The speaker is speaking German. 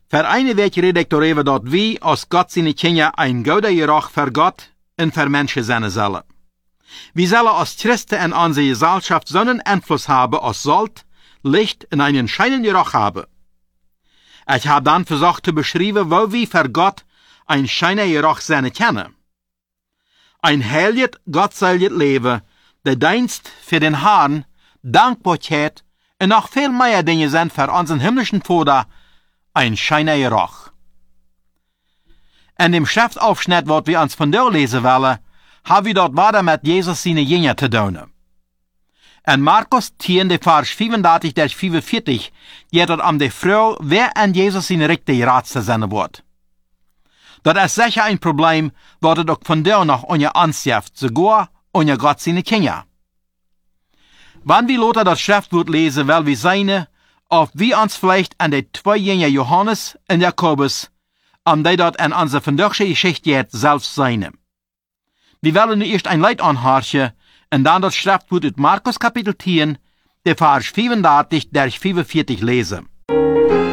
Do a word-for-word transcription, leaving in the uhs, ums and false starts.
Für eine Weg redet darüber, dass wir als Gott seine Kinder ein guter Geruch für Gott und für Menschen sein sollen. Wir sollen als Christen in unserer Gesellschaft so einen Einfluss haben als Salz, Licht und einen scheinenden Geruch haben. Ich habe dann versucht zu beschreiben, wo wir für Gott ein scheinender Geruch sein können. Ein heiliges, gottseiliges Leben, der Dienst für den Herrn, Dankbarkeit und noch viel mehr Dinge sind für unseren himmlischen Vater ein scheinender Geruch. In dem Schriftaufschnitt, was wir uns von dir lesen wollen, haben wir dort weiter mit Jesus seine Jünger zu tun. In Markus zehn, der Vers fünfunddreißig bis fünfundvierzig, geht es um die Frau, wer an Jesus seine richtige Rat zu sein wird. Das ist sicher ein Problem, was es auch von dir noch unser Ansicht, sogar unser Gott seine Kinder. Wenn wir Lothar das Schriftwort lesen, weil wir sehen, ob wir uns vielleicht an die zwei Jünger Johannes und Jakobus, um die dort in unserer vandaagse Geschichte jetzt selbst sehen. Wir wollen erst ein Lied anhören und dann das Schriftwort aus Markus Kapitel zehn, der Vers fünfunddreißig bis fünfundvierzig lesen.